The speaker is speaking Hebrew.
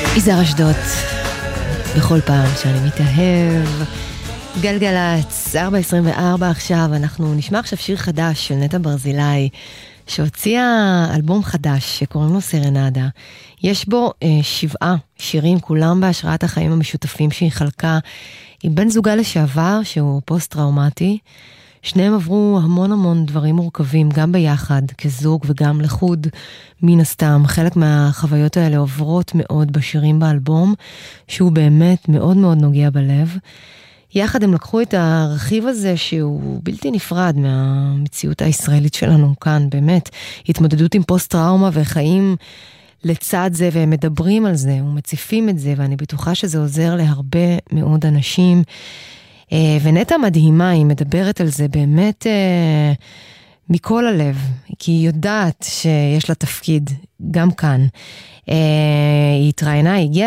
יזהר אשדוד, בכל פעם שאני מתאהב. גלגלץ, 4:24 עכשיו, אנחנו נשמע עכשיו שיר חדש של נטע ברזילי, שהוציאה אלבום חדש שקוראים לו סרנדה. יש בו 7 שירים, כולם בהשראת החיים המשותפים שהיא חלקה עם בן זוגה לשעבר, שהוא פוסט-טראומטי. שניהם עברו המון דברים מורכבים, גם ביחד, כזוג וגם לחוד, מן הסתם. חלק מהחוויות האלה עוברות מאוד בשירים באלבום, שהוא באמת מאוד נוגע בלב. יחד הם לקחו את הרכיב הזה שהוא בלתי נפרד מהמציאות הישראלית שלנו כאן, באמת. התמודדות עם פוסט-טראומה וחיים לצד זה, והם מדברים על זה, ומציפים את זה, ואני בטוחה שזה עוזר להרבה מאוד אנשים. ונטע מדהימה, היא מדברת על זה באמת מכל הלב, כי היא יודעת שיש לה תפקיד גם כאן. היא התראיינה, היא הגיעה